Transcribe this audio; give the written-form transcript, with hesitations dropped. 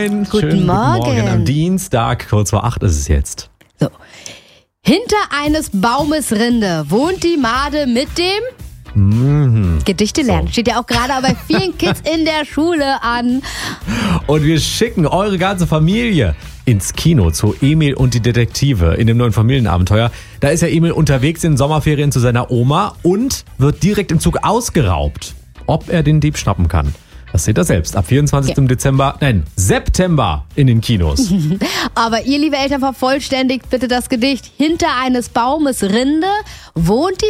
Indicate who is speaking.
Speaker 1: Moin.
Speaker 2: Guten
Speaker 1: Schönen
Speaker 2: Morgen.
Speaker 1: Guten Morgen. Am Dienstag, kurz vor 8 ist es jetzt.
Speaker 2: So. Hinter eines Baumes Rinde wohnt die Made mit dem Gedichte lernen. Steht ja auch gerade bei vielen Kids in der Schule an.
Speaker 1: Und wir schicken eure ganze Familie ins Kino zu Emil und die Detektive in dem neuen Familienabenteuer. Da ist ja Emil unterwegs in den Sommerferien zu seiner Oma und wird direkt im Zug ausgeraubt. Ob er den Dieb schnappen kann, das seht ihr selbst. Ab 24. September in den Kinos.
Speaker 2: Aber ihr, liebe Eltern, vervollständigt bitte das Gedicht. Hinter eines Baumes Rinde wohnt die